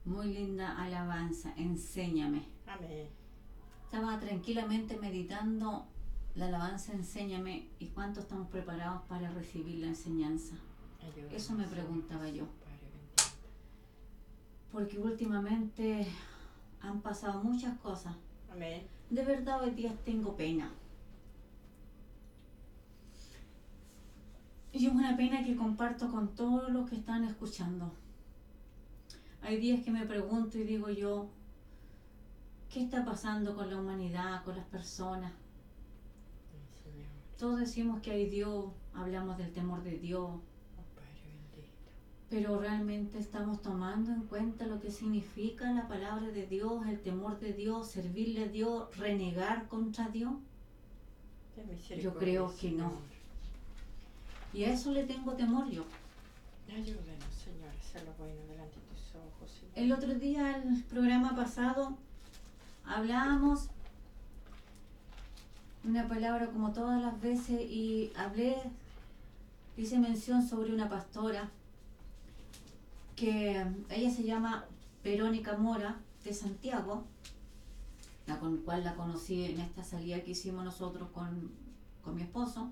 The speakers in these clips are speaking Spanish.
Muy linda alabanza, enséñame. Amén. Estaba tranquilamente meditando la alabanza, enséñame, y cuánto estamos preparados para recibir la enseñanza. Ayúdanos, Eso me Señor preguntaba yo, Jesús, Padre bendito. porque últimamente han pasado muchas cosas. Amén. De verdad hoy día tengo pena. Y es una pena que comparto con todos los que están escuchando. Hay días que me pregunto y digo yo, ¿qué está pasando con la humanidad, con las personas? Ay, Señor. Todos decimos que hay Dios, hablamos del temor de Dios, Oh, Padre bendito. pero realmente estamos tomando en cuenta lo que significa la palabra de Dios, el temor de Dios, servirle a Dios, renegar contra Dios. Ten misericordia, Yo creo que no. Señor. Y a eso le tengo temor yo. Ayúdanos, Señor, a hacer lo bueno delante de tus ojos, Señor. El otro día, el programa pasado, hablábamos una palabra como todas las veces y hice mención sobre una pastora que ella se llama Verónica Mora de Santiago, la con cual la conocí en esta salida que hicimos nosotros con mi esposo.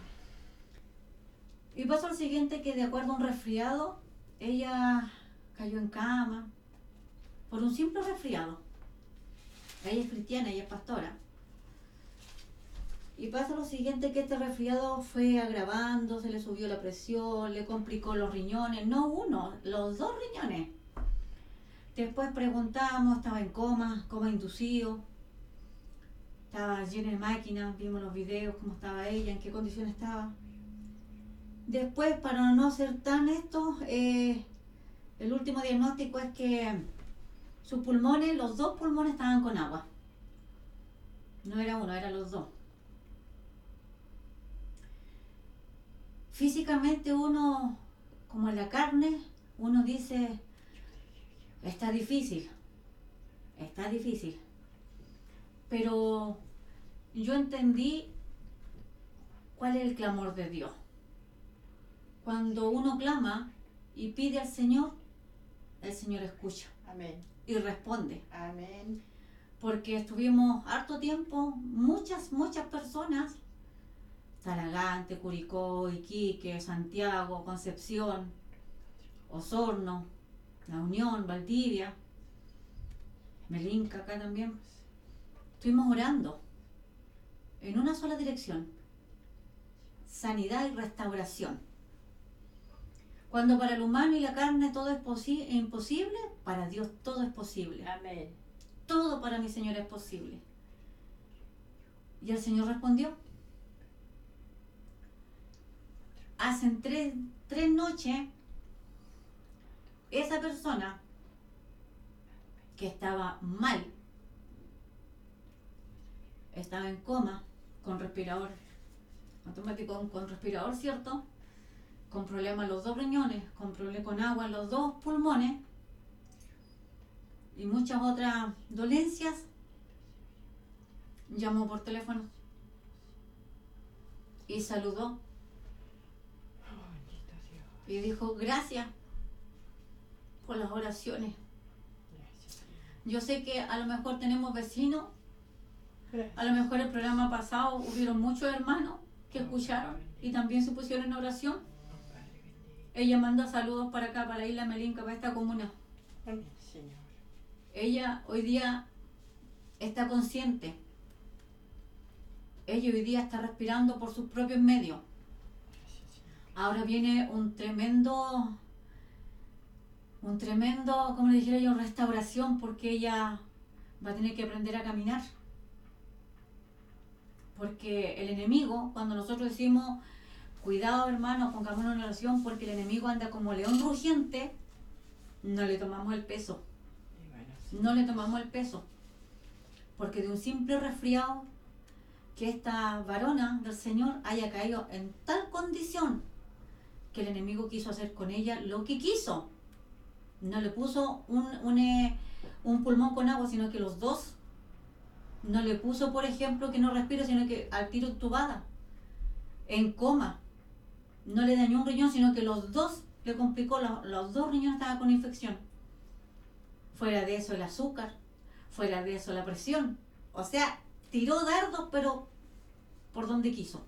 Y pasó lo siguiente, que de acuerdo a un resfriado, ella cayó en cama por un simple resfriado. Ella es cristiana, ella es pastora. Y pasa lo siguiente, que este resfriado fue agravando, se le subió la presión, le complicó los riñones, no uno, los dos riñones. Después preguntamos, estaba en coma inducido, estaba llena de máquinas, vimos los videos, cómo estaba ella, en qué condiciones estaba. Después, para no ser tan el último diagnóstico es que sus pulmones, los dos pulmones estaban con agua. No era uno, eran los dos. Físicamente uno, como en la carne, uno dice, está difícil. Pero yo entendí cuál es el clamor de Dios. Cuando uno clama y pide al Señor, el Señor escucha Amén. y responde. Amén. Porque estuvimos harto tiempo, muchas personas, Talagante, Curicó, Iquique, Santiago, Concepción, Osorno, La Unión, Valdivia, Melinca acá también. Estuvimos orando en una sola dirección: sanidad y restauración. Cuando para el humano y la carne todo es imposible, para Dios todo es posible. Amén. Todo para mi Señor es posible. Y el Señor respondió. Hace tres noches, esa persona que estaba mal, estaba en coma, con respirador automático, con respirador, ¿cierto? Con problemas en los dos riñones, con agua en los dos pulmones y muchas otras dolencias, llamó por teléfono y saludó Oh, bendito Dios. y dijo, gracias por las oraciones. Gracias, Señor. Yo sé que a lo mejor tenemos vecinos, Gracias. a lo mejor el programa pasado hubieron muchos hermanos que escucharon y también se pusieron en oración. Oh, Padre bendito. Ella manda saludos para acá, para Isla Melinca, para esta comuna. Amén, Señor. Ella hoy día está consciente. Ella hoy día está respirando por sus propios medios. Gracias, Señor. Ahora viene un tremendo, como le dijera yo, restauración, porque ella va a tener que aprender a caminar. Porque el enemigo, cuando nosotros decimos, cuidado hermanos, pongámonos en oración, porque el enemigo anda como león rugiente, no le tomamos el peso. Y bueno, Señor. No le tomamos el peso. Porque de un simple resfriado, que esta varona del Señor haya caído en tal condición que el enemigo quiso hacer con ella lo que quiso. No le puso un pulmón con agua, sino que los dos. No le puso, por ejemplo, que no respire, sino que al tiro entubada, en coma. No le dañó un riñón, sino que los dos le complicó, los dos riñones estaban con infección. fuera de eso el azúcar, fuera de eso la presión. O sea, tiró dardos, pero por donde quiso.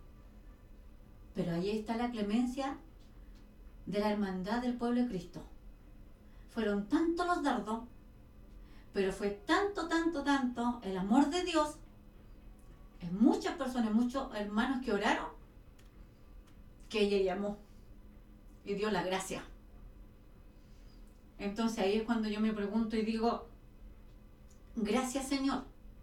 Pero ahí está la clemencia de la hermandad del pueblo de Cristo. Fueron tantos los dardos, pero fue tanto el amor de Dios en muchas personas, muchos hermanos que oraron, que ella llamó y dio la gracia. Entonces ahí es cuando yo me pregunto y digo, gracias Señor,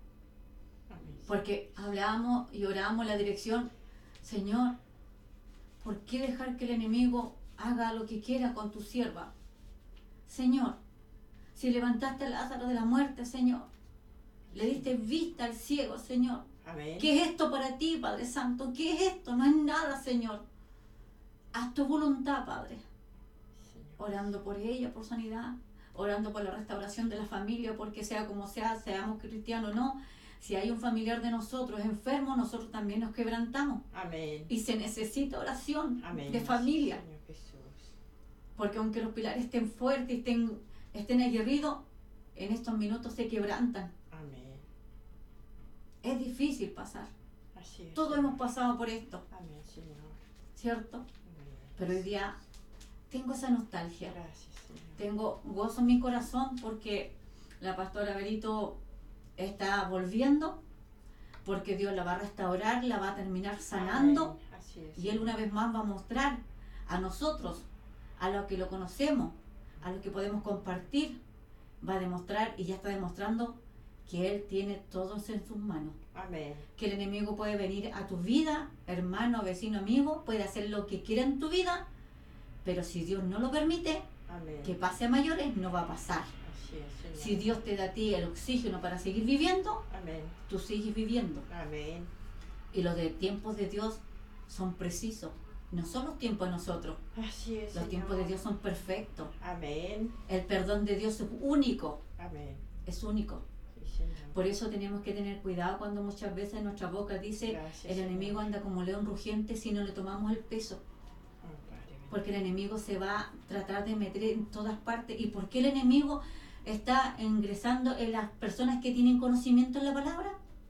porque hablábamos y orábamos la dirección, Señor, ¿por qué dejar que el enemigo haga lo que quiera con tu sierva? Señor, si levantaste a Lázaro de la muerte, Señor, le diste vista al ciego, Señor. Amén. ¿Qué es esto para ti, Padre Santo? ¿Qué es esto? No es nada, Señor. Haz tu voluntad, Padre. Señor. Orando por ella, por sanidad, orando por la restauración de la familia, porque sea como sea, seamos cristianos o no, si hay un familiar de nosotros enfermo, nosotros también nos quebrantamos. Amén. Y se necesita oración Amén. de familia. Señor Jesús. Porque aunque los pilares estén fuertes, estén aguerridos, en estos minutos se quebrantan. Amén. Es difícil pasar. Así es. Todos Señor. hemos pasado por esto, Amén, Señor. ¿cierto? Amén. Pero hoy día tengo esa nostalgia. Gracias, Señor. Tengo gozo en mi corazón porque la pastora Berito está volviendo, porque Dios la va a restaurar, la va a terminar sanando. Amén. Así es. Y Él una vez más va a mostrar a nosotros, a los que lo conocemos, a los que podemos compartir, va a demostrar y ya está demostrando que Él tiene todos en sus manos. Amén. Que el enemigo puede venir a tu vida, hermano, vecino, amigo, puede hacer lo que quiera en tu vida, pero si Dios no lo permite, Amén. que pase a mayores, no va a pasar. Así es, Señor. Si Dios te da a ti el oxígeno para seguir viviendo, Amén. tú sigues viviendo. Amén. Y los de tiempos de Dios son precisos. No son los tiempos de nosotros. Así es, Los Señor. tiempos de Dios son perfectos. Amén. El perdón de Dios es único. Amén. Es único. Sí, Señor. Por eso tenemos que tener cuidado cuando muchas veces nuestra boca dice, Gracias, el Señor. enemigo anda como león rugiente si no le tomamos el peso. Oh, Padre bendito. Porque el enemigo se va a tratar de meter en todas partes. ¿Y por qué el enemigo está ingresando en las personas que tienen conocimiento en la palabra?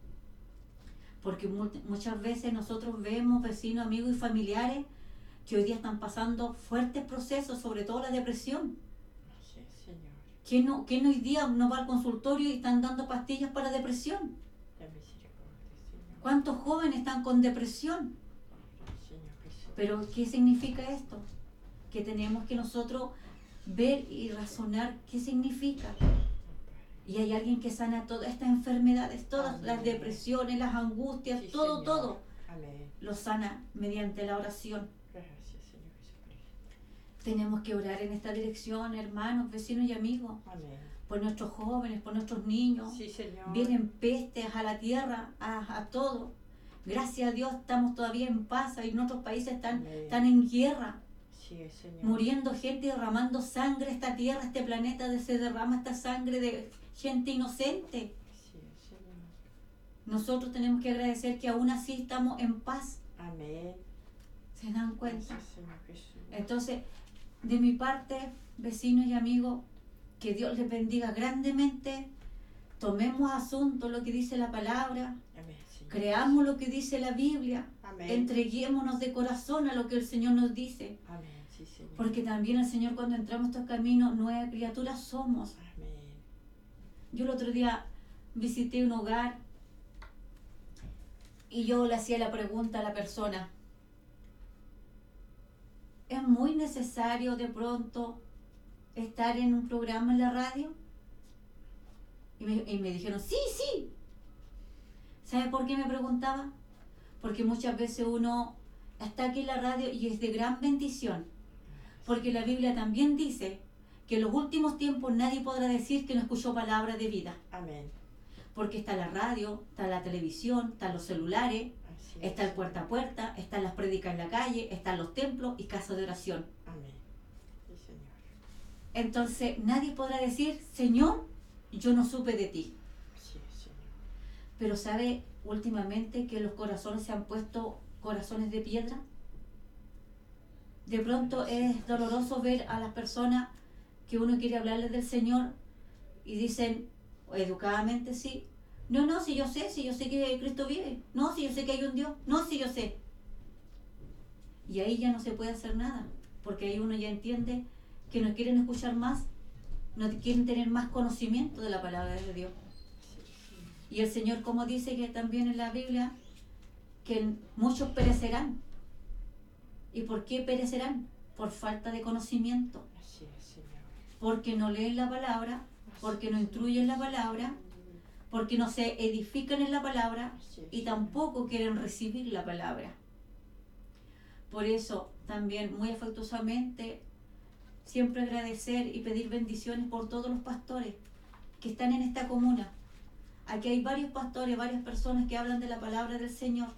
Porque muchas veces nosotros vemos vecinos, amigos y familiares que hoy día están pasando fuertes procesos, sobre todo la depresión. Así es, Señor. ¿Quién hoy día no va al consultorio y están dando pastillas para depresión? Ten misericordia, Señor. ¿Cuántos jóvenes están con depresión? Señor Jesús. Pero ¿qué significa esto? Que tenemos que nosotros ver y razonar qué significa. Oh, Padre. Y hay alguien que sana todas estas enfermedades, todas Amén. las depresiones, las angustias, Sí, todo, Señor. todo. Amén. Lo sana mediante la oración. Gracias, Señor Jesucristo. Tenemos que orar en esta dirección, hermanos, vecinos y amigos, Amén. por nuestros jóvenes, por nuestros niños. Sí, Señor. Vienen pestes a la tierra, a todo. Gracias a Dios estamos todavía en paz y en otros países Amén. están en guerra, Sí, Señor. muriendo gente, derramando sangre. Esta tierra, este planeta, se derrama esta sangre de gente inocente. Sí, Señor. Nosotros tenemos que agradecer que aún así estamos en paz. Amén. ¿Se dan cuenta? Gracias, Señor Jesús. Entonces, de mi parte, vecinos y amigos, que Dios les bendiga grandemente. Tomemos asunto lo que dice la palabra, Amén, Señor. creamos lo que dice la Biblia, Amén. entreguémonos de corazón a lo que el Señor nos dice, Amén, sí, Señor. porque también el Señor, cuando entramos a estos caminos, nuevas criaturas somos. Amén. Yo el otro día visité un hogar y yo le hacía la pregunta a la persona: ¿es muy necesario de pronto estar en un programa en la radio? Y me dijeron, sí, sí. ¿Sabe por qué me preguntaba? Porque muchas veces uno está aquí en la radio y es de gran bendición. Porque la Biblia también dice que en los últimos tiempos nadie podrá decir que no escuchó palabra de vida. Amén. Porque está la radio, está la televisión, están los celulares, Así está el es. puerta a puerta, están las prédicas en la calle, están los templos y casas de oración. Amén. Sí, Señor. Entonces nadie podrá decir, Señor, yo no supe de ti. Así es, Señor. Pero ¿sabe últimamente que los corazones se han puesto corazones de piedra? De pronto es doloroso ver a las personas que uno quiere hablarles del Señor, y dicen, educadamente sí, no, si yo sé que Cristo vive, no, si yo sé que hay un Dios, no, si yo sé. Y ahí ya no se puede hacer nada, porque ahí uno ya entiende que no quieren escuchar más, no quieren tener más conocimiento de la palabra de Dios. Y el Señor, como dice que también en la Biblia, que muchos perecerán. ¿Y por qué perecerán? Por falta de conocimiento. Así es, Señor. Porque no leen la palabra, porque no instruyen la palabra, porque no se edifican en la palabra y tampoco quieren recibir la palabra. Por eso también muy afectuosamente siempre agradecer y pedir bendiciones por todos los pastores que están en esta comuna. Aquí hay varios pastores, varias personas que hablan de la palabra del Señor.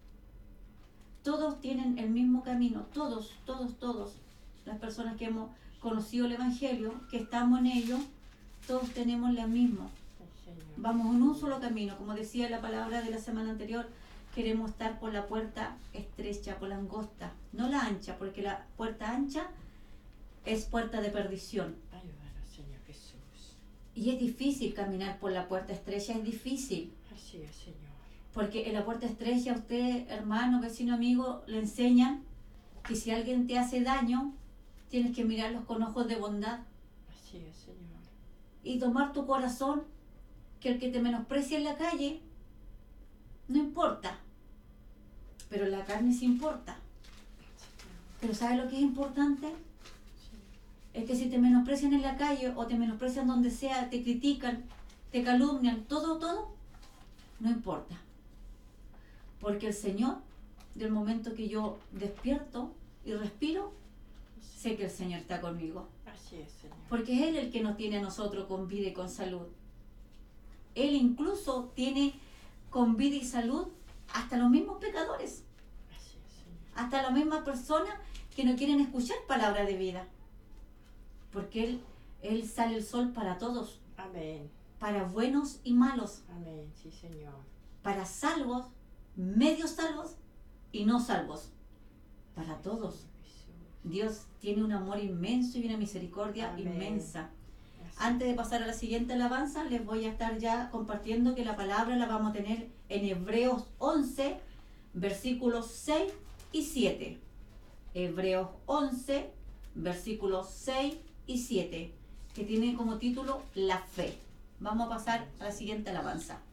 Todos tienen el mismo camino, todos. Las personas que hemos conocido el Evangelio, que estamos en ello, todos tenemos la misma. Vamos en un solo camino, como decía la palabra de la semana anterior, queremos estar por la puerta estrecha, por la angosta, no la ancha, porque la puerta ancha es puerta de perdición. Ayúdanos, Señor Jesús. Y es difícil caminar por la puerta estrecha, es difícil. Así es, Señor. Porque en la puerta estrecha usted, hermano, vecino, amigo, le enseñan que si alguien te hace daño, tienes que mirarlos con ojos de bondad. Así es, Señor. Y tomar tu corazón, que el que te menosprecia en la calle, no importa. Pero la carne sí importa. Pero ¿sabes lo que es importante? Es que si te menosprecian en la calle o te menosprecian donde sea, te critican, te calumnian, todo, no importa. Porque el Señor, del momento que yo despierto y respiro, sé que el Señor está conmigo. Así es, Señor. Porque es Él el que nos tiene a nosotros con vida y con salud. Él incluso tiene con vida y salud hasta los mismos pecadores. Así es, Señor. Hasta las mismas personas que no quieren escuchar palabra de vida. Porque Él sale el sol para todos. Amén. Para buenos y malos. Amén, sí, Señor. Para salvos, medio salvos y no salvos. Para todos. Dios tiene un amor inmenso y una misericordia inmensa. Antes de pasar a la siguiente alabanza, les voy a estar ya compartiendo que la palabra la vamos a tener en Hebreos 11, versículos 6 y 7. Hebreos 11, versículos 6 y 7, que tiene como título La fe. Vamos a pasar a la siguiente alabanza.